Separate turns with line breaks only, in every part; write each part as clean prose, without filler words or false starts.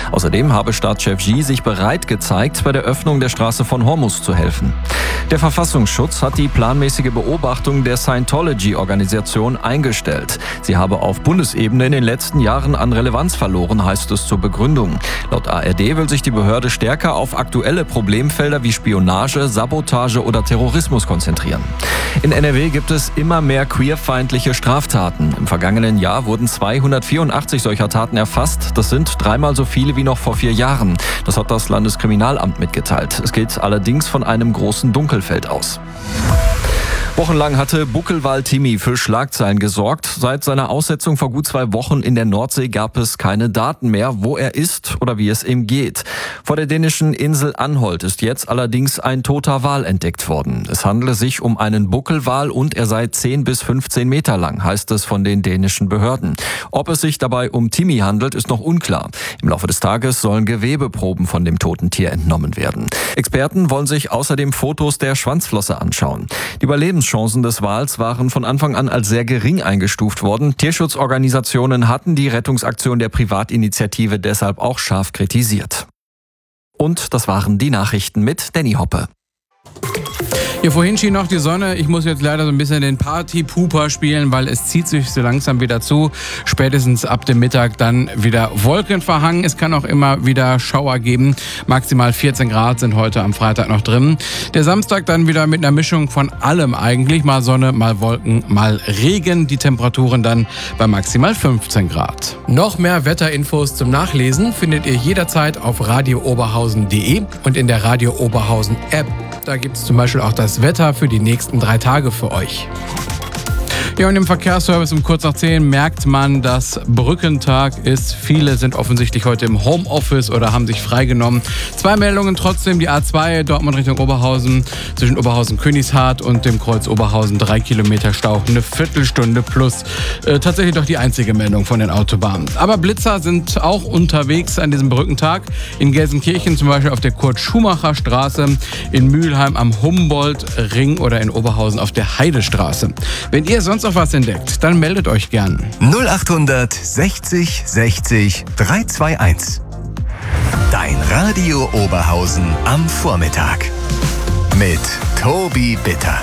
Außerdem habe Staatschef Xi sich bereit gezeigt, bei der Öffnung der Straße von Hormuz zu helfen. Der Verfassungsschutz hat die planmäßige Beobachtung der Scientology-Organisation eingestellt. Sie habe auf Bundesebene in den letzten Jahren an Relevanz verloren, heißt es zur Begründung. Laut ARD will sich die Behörde stärker auf aktuelle Problemfelder wie Spionage, Sabotage oder Terrorismus konzentrieren. In NRW gibt es immer mehr queerfeindliche Straftaten. Im vergangenen Jahr wurden 284 solcher Taten erfasst. Das sind 3-mal so viele wie noch vor 4 Jahren. Das hat das Landeskriminalamt mitgeteilt. Es geht allerdings von einem großen Dunkelfeld aus. Wochenlang hatte Buckelwal Timmy für Schlagzeilen gesorgt. Seit seiner Aussetzung vor gut 2 Wochen in der Nordsee gab es keine Daten mehr, wo er ist oder wie es ihm geht. Vor der dänischen Insel Anholt ist jetzt allerdings ein toter Wal entdeckt worden. Es handele sich um einen Buckelwal und er sei 10 bis 15 Meter lang, heißt es von den dänischen Behörden. Ob es sich dabei um Timmy handelt, ist noch unklar. Im Laufe des Tages sollen Gewebeproben von dem toten Tier entnommen werden. Experten wollen sich außerdem Fotos der Schwanzflosse anschauen. Die Überlebenschancen des Wals waren von Anfang an als sehr gering eingestuft worden. Tierschutzorganisationen hatten die Rettungsaktion der Privatinitiative deshalb auch scharf kritisiert. Und das waren die Nachrichten mit Danny Hoppe.
Hier vorhin schien noch die Sonne. Ich muss jetzt leider so ein bisschen den Party-Pooper spielen, weil es zieht sich so langsam wieder zu. Spätestens ab dem Mittag dann wieder wolkenverhangen. Es kann auch immer wieder Schauer geben. Maximal 14 Grad sind heute am Freitag noch drin. Der Samstag dann wieder mit einer Mischung von allem eigentlich. Mal Sonne, mal Wolken, mal Regen. Die Temperaturen dann bei maximal 15 Grad.
Noch mehr Wetterinfos zum Nachlesen findet ihr jederzeit auf radiooberhausen.de und in der Radio Oberhausen App. Da gibt es zum Beispiel auch das Wetter für die nächsten 3 Tage für euch.
Ja, und im Verkehrsservice um kurz nach 10 merkt man, dass Brückentag ist. Viele sind offensichtlich heute im Homeoffice oder haben sich freigenommen. 2 Meldungen trotzdem. Die A2 Dortmund Richtung Oberhausen zwischen Oberhausen-Königshardt und dem Kreuz Oberhausen 3 Kilometer Stau. Eine Viertelstunde plus. Tatsächlich doch die einzige Meldung von den Autobahnen. Aber Blitzer sind auch unterwegs an diesem Brückentag. In Gelsenkirchen zum Beispiel auf der Kurt-Schumacher-Straße, in Mülheim am Humboldt-Ring oder in Oberhausen auf der Heidestraße. Wenn ihr sonst noch was entdeckt, dann meldet euch gern.
0800 60 60 321. Dein Radio Oberhausen am Vormittag. Mit Tobi Bitter.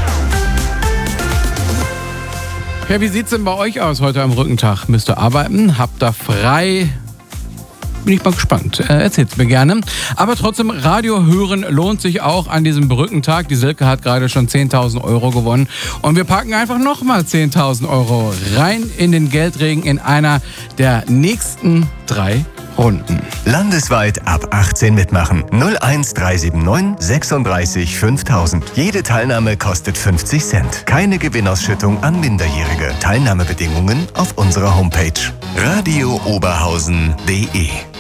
Ja, wie sieht's denn bei euch aus heute am Brückentag? Müsst ihr arbeiten? Habt ihr frei? Bin ich mal gespannt. Erzählt's mir gerne. Aber trotzdem, Radio hören lohnt sich auch an diesem Brückentag. Die Silke hat gerade schon 10.000 Euro gewonnen. Und wir packen einfach nochmal 10.000 Euro rein in den Geldregen in einer der nächsten 3 Runden.
Landesweit ab 18 mitmachen. 01379 36 5000. Jede Teilnahme kostet 50 Cent. Keine Gewinnausschüttung an Minderjährige. Teilnahmebedingungen auf unserer Homepage. radiooberhausen.de